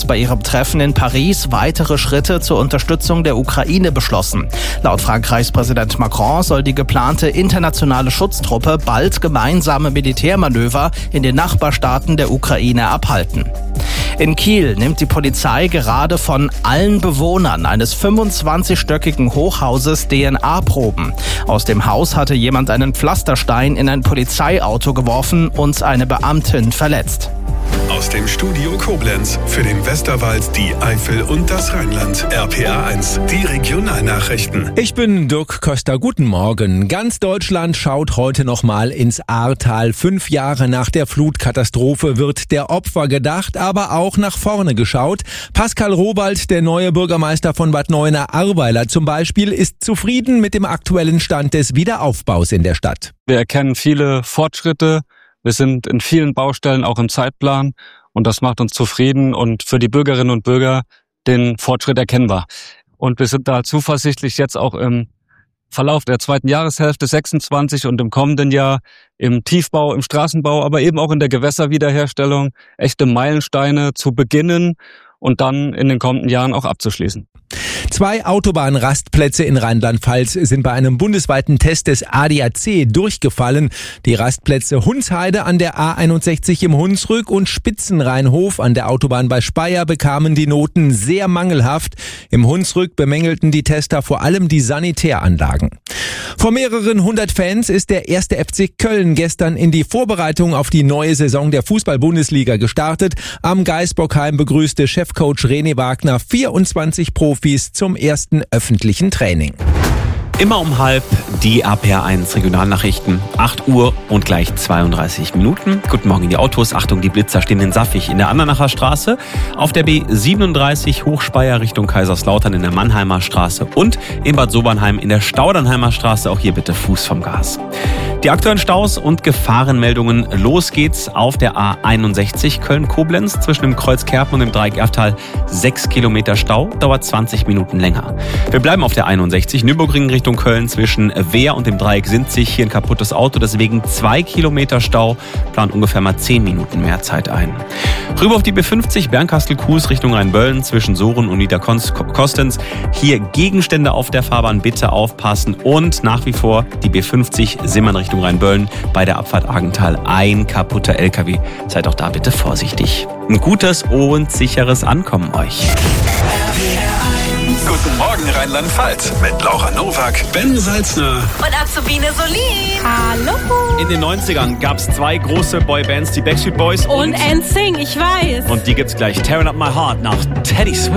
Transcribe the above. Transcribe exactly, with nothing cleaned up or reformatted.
bei ihrem Treffen in Paris weitere Schritte zur Unterstützung der Ukraine beschlossen. Laut Frankreichs Präsident Macron soll die geplante internationale Schutztruppe bald gemeinsame Militärmanöver in den Nachbarstaaten der Ukraine abhalten. In Kiel nimmt die Polizei gerade von allen Bewohnern eines fünfundzwanzigstöckigen Hochhauses D N A-Proben. Aus dem Haus hatte jemand einen Pflasterstein in ein Polizeiauto geworfen und eine Beamtin verletzt. Aus dem Studio Koblenz für den Westerwald, die Eifel und das Rheinland. R P R eins, die Regionalnachrichten. Ich bin Dirk Köster. Guten Morgen. Ganz Deutschland schaut heute nochmal ins Ahrtal. Fünf Jahre nach der Flutkatastrophe wird der Opfer gedacht, aber auch nach vorne geschaut. Pascal Robald, der neue Bürgermeister von Bad Neuenahr-Ahrweiler zum Beispiel, ist zufrieden mit dem aktuellen Stand des Wiederaufbaus in der Stadt. Wir erkennen viele Fortschritte. Wir sind in vielen Baustellen auch im Zeitplan und das macht uns zufrieden und für die Bürgerinnen und Bürger den Fortschritt erkennbar. Und wir sind da zuversichtlich jetzt auch im Verlauf der zweiten Jahreshälfte sechsundzwanzig und im kommenden Jahr im Tiefbau, im Straßenbau, aber eben auch in der Gewässerwiederherstellung echte Meilensteine zu beginnen und dann in den kommenden Jahren auch abzuschließen. Zwei Autobahnrastplätze in Rheinland-Pfalz sind bei einem bundesweiten Test des A D A C durchgefallen. Die Rastplätze Hunsheide an der A einundsechzig im Hunsrück und Spitzenrheinhof an der Autobahn bei Speyer bekamen die Noten sehr mangelhaft. Im Hunsrück bemängelten die Tester vor allem die Sanitäranlagen. Vor mehreren hundert Fans ist der erste F C Köln gestern in die Vorbereitung auf die neue Saison der Fußball-Bundesliga gestartet. Am Gaisbockheim begrüßte Chefcoach René Wagner vierundzwanzig Profis zum ersten öffentlichen Training. Immer um halb die R P R eins Regionalnachrichten. acht Uhr und gleich zweiunddreißig Minuten. Guten Morgen in die Autos. Achtung, die Blitzer stehen in Saffig in der Andernacher Straße, auf der B siebenunddreißig Hochspeyer Richtung Kaiserslautern in der Mannheimer Straße und in Bad Sobernheim in der Staudernheimer Straße. Auch hier bitte Fuß vom Gas. Die aktuellen Staus und Gefahrenmeldungen. Los geht's auf der A einundsechzig Köln-Koblenz zwischen dem Kreuz Kerpen und dem Dreieck Erftal. Sechs Kilometer Stau, dauert zwanzig Minuten länger. Wir bleiben auf der einundsechzig Nürburgring Richtung Köln zwischen Wehr und dem Dreieck Sinzig. Hier ein kaputtes Auto, deswegen zwei Kilometer Stau. Plant ungefähr mal zehn Minuten mehr Zeit ein. Rüber auf die B fünfzig Bernkastel-Kues Richtung Rheinböllen zwischen Soren und Niederkostens. Hier Gegenstände auf der Fahrbahn, bitte aufpassen. Und nach wie vor die B fünfzig Simmern Richtung Rheinböllen bei der Abfahrt Argental. Ein kaputter L K W. Seid auch da bitte vorsichtig. Ein gutes und sicheres Ankommen euch. Guten Morgen Rheinland-Pfalz mit Laura Nowak, Ben Salzner und Azubine Solin. Hallo. In den neunzigern gab es zwei große Boybands, die Backstreet Boys und N Sync, ich weiß. Und die gibt's gleich. Tearing Up My Heart nach Teddy Swims.